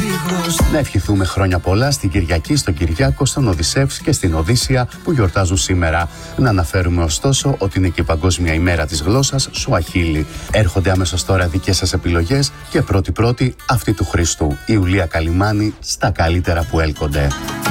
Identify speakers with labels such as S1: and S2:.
S1: Να ευχηθούμε χρόνια πολλά στην Κυριακή, στον Κυριάκο, στον Οδυσσεύς και στην Οδύσσια που γιορτάζουν σήμερα. Να αναφέρουμε ωστόσο ότι είναι και η Παγκόσμια ημέρα της γλώσσας Σουαχίλι. Έρχονται αμέσως τώρα δικές σας επιλογές και πρώτη αυτή του Χριστού. Η Ιουλία Καλιμάνη στα καλύτερα που έλκονται.